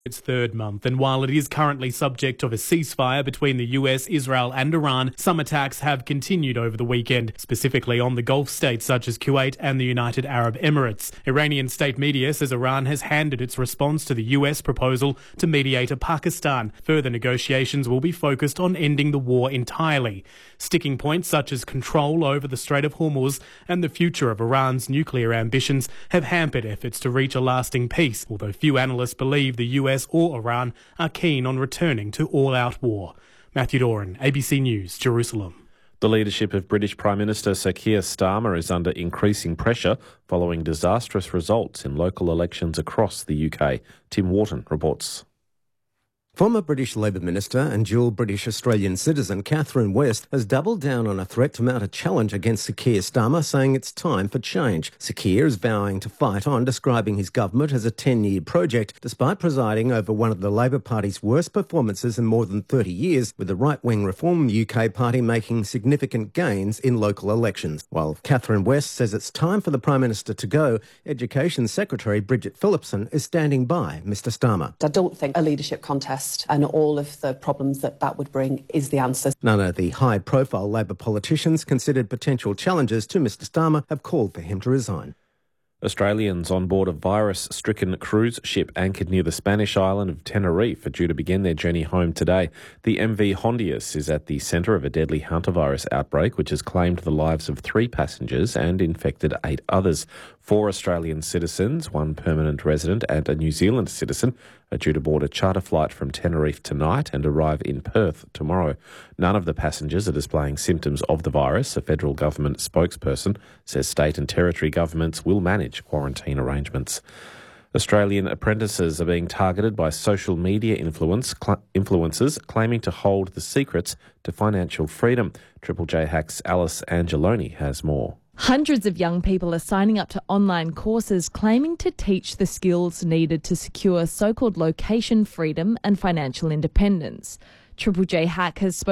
its third month, and while it is currently subject of a ceasefire between the US, Israel and Iran, some attacks have continued over the weekend, specifically on the Gulf states such as Kuwait and the United Arab Emirates. Iranian state media says Iran has handed its response to the US proposal to mediate Pakistan. Further negotiations will be focused on ending the war entirely. Sticking points such as control over the Strait of Hormuz and the future of Iran's nuclear ambitions have hampered efforts to reach a lasting peace, although few analysts believe the US or Iran are keen on returning to all-out war. Matthew Doran, ABC News, Jerusalem. The leadership of British Prime Minister Sir Keir Starmer is under increasing pressure following disastrous results in local elections across the UK. Tim Wharton reports. Former British Labor Minister and dual British-Australian citizen Catherine West has doubled down on a threat to mount a challenge against Sir Keir Starmer, saying it's time for change. Sir Keir is vowing to fight on, describing his government as a 10-year project, despite presiding over one of the Labor Party's worst performances in more than 30 years, with the right-wing Reform UK Party making significant gains in local elections. While Catherine West says it's time for the Prime Minister to go, Education Secretary Bridget Phillipson is standing by Mr Starmer. I don't think a leadership contest and all of the problems that would bring is the answer. None of the high-profile Labor politicians considered potential challenges to Mr Starmer have called for him to resign. Australians on board a virus-stricken cruise ship anchored near the Spanish island of Tenerife are due to begin their journey home today. The MV Hondius is at the centre of a deadly hantavirus outbreak, which has claimed the lives of 3 passengers and infected 8 others. 4 Australian citizens, 1 permanent resident and a New Zealand citizen are due to board a charter flight from Tenerife tonight and arrive in Perth tomorrow. None of the passengers are displaying symptoms of the virus. A federal government spokesperson says state and territory governments will manage quarantine arrangements. Australian apprentices are being targeted by social media influencers claiming to hold the secrets to financial freedom. Triple J Hack's Alice Angeloni has more. Hundreds of young people are signing up to online courses claiming to teach the skills needed to secure so-called location freedom and financial independence. Triple J Hack has spoken